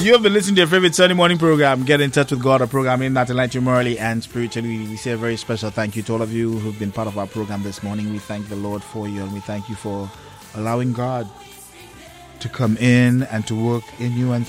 You have been listening to your favorite Sunday morning program, Get in Touch with God, a program aimed at enlightening morally and spiritually. We say a very special thank you to all of you who've been part of our program this morning. We thank the Lord for you, and we thank you for allowing God to come in and to work in you and through